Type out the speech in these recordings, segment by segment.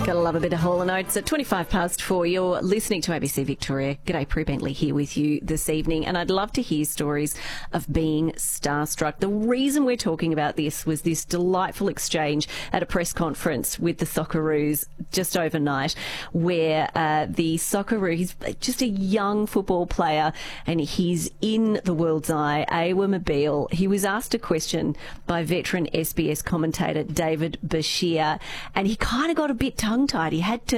Gotta love a bit of Hall & Oates at 25 past 4. You're listening to ABC Victoria. G'day, Prue Bentley here with you this evening, and I'd love to hear stories of being starstruck. The reason we're talking about this was this delightful exchange at a press conference with the Socceroos just overnight, where the Socceroo, he's just a young football player, and he's in the world's eye, Awer Mabil. He was asked a question by veteran SBS commentator David Bashir, and he kind of got a bit tongue-tied.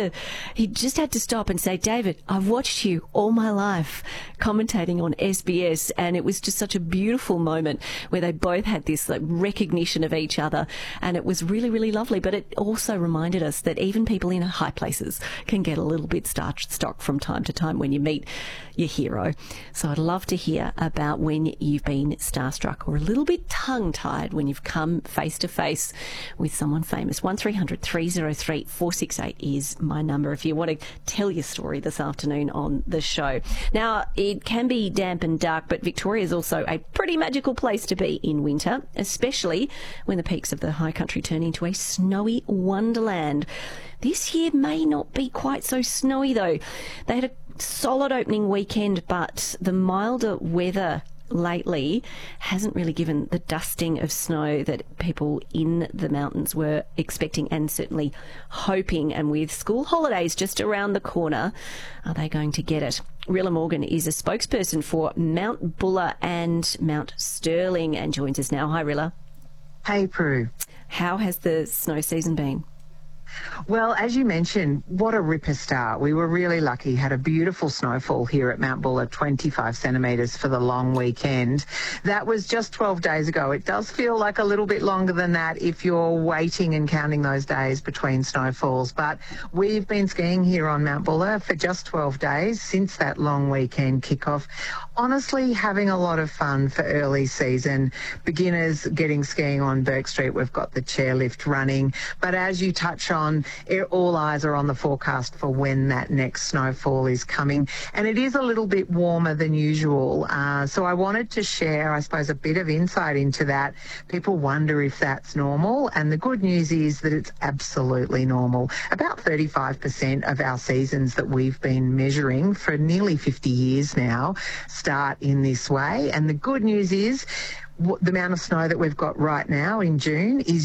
He just had to stop and say, David, I've watched you all my life commentating on SBS, and it was just such a beautiful moment where they both had this recognition of each other, and it was really, really lovely. But it also reminded us that even people in high places can get a little bit starstruck from time to time when you meet your hero. So I'd love to hear about when you've been starstruck or a little bit tongue-tied when you've come face-to-face with someone famous. 1300 303 468 is my number if you want to tell your story this afternoon on the show. Now, it can be damp and dark, but Victoria is also a pretty magical place to be in winter, especially when the peaks of the high country turn into a snowy wonderland. This year may not be quite so snowy, though. They had a solid opening weekend, but the milder weather lately hasn't really given the dusting of snow that people in the mountains were expecting and certainly hoping. And with school holidays just around the corner, are they going to get it? Rilla Morgan is a spokesperson for Mount Buller and Mount Sterling and joins us now. Hi, Rilla. Hey, Prue. How has the snow season been? Well, as you mentioned, what a ripper start. We were really lucky, had a beautiful snowfall here at Mount Buller, 25 centimetres for the long weekend. That was just 12 days ago. It does feel like a little bit longer than that if you're waiting and counting those days between snowfalls. But we've been skiing here on Mount Buller for just 12 days since that long weekend kickoff. Honestly, having a lot of fun for early season. Beginners getting skiing on Burke Street. We've got the chairlift running. But as you touch on, all eyes are on the forecast for when that next snowfall is coming, and it is a little bit warmer than usual. So I wanted to share, I suppose, a bit of insight into that. People wonder if that's normal, and the good news is that it's absolutely normal. About 35% of our seasons that we've been measuring for nearly 50 years now start in this way, and the good news is the amount of snow that we've got right now in June is